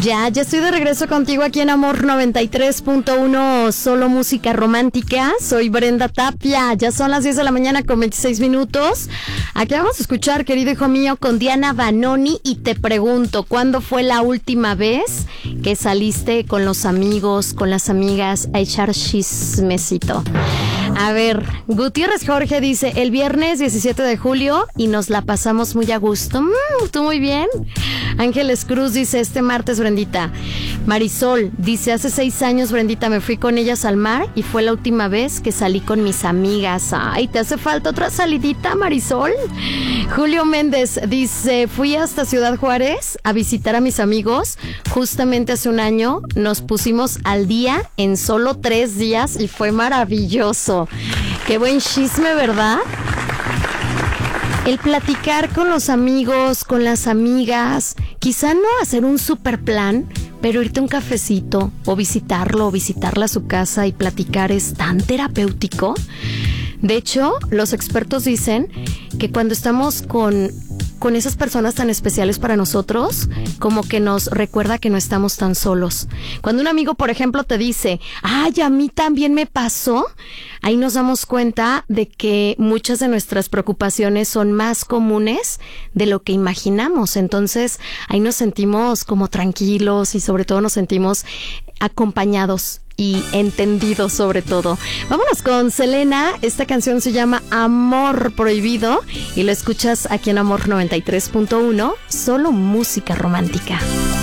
Ya estoy de regreso contigo aquí en Amor 93.1, solo música romántica. Soy Brenda Tapia, ya son las 10 de la mañana con 26 minutos. Aquí vamos a escuchar, querido hijo mío, con Diana Vanoni. Y te pregunto, ¿cuándo fue la última vez que saliste con los amigos, con las amigas a echar chismecito? A ver, Gutiérrez Jorge dice, el viernes 17 de julio y nos la pasamos muy a gusto. Tú muy bien. Ángeles Cruz dice, este martes, Brendita. Marisol dice, hace 6 años, Brendita, me fui con ellas al mar y fue la última vez que salí con mis amigas. Ay, ¿te hace falta otra salidita, Marisol? Julio Méndez dice, fui hasta Ciudad Juárez a visitar a mis amigos. Justamente hace un año nos pusimos al día en solo 3 días y fue maravilloso. Qué buen chisme, ¿verdad? El platicar con los amigos, con las amigas, quizá no hacer un super plan, pero irte a un cafecito o visitarlo o visitarla a su casa y platicar es tan terapéutico. De hecho, los expertos dicen que cuando estamos con esas personas tan especiales para nosotros, como que nos recuerda que no estamos tan solos. Cuando un amigo, por ejemplo, te dice, ay, a mí también me pasó, ahí nos damos cuenta de que muchas de nuestras preocupaciones son más comunes de lo que imaginamos. Entonces, ahí nos sentimos como tranquilos y sobre todo nos sentimos acompañados y entendidos sobre todo. Vámonos con Selena. Esta canción se llama Amor Prohibido y lo escuchas aquí en Amor 93.1, solo música romántica.